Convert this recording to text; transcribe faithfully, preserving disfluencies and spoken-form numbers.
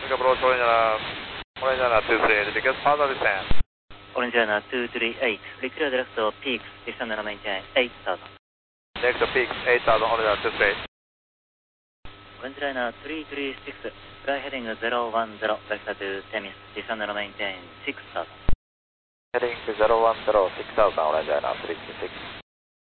Traffic approach Orange Runner, Orange Runner two three eight, because further descent. Orange Runner two three eight, reclear direct to peaks, descend and maintain eight thousand. Next peaks eight thousand, Orange Runner two three eight. Orange Runner three three six, fly heading zero one zero, vector to Temis, descend and maintain six thousand. Heading to zero one zero, six thousand, Orange Runner three three six.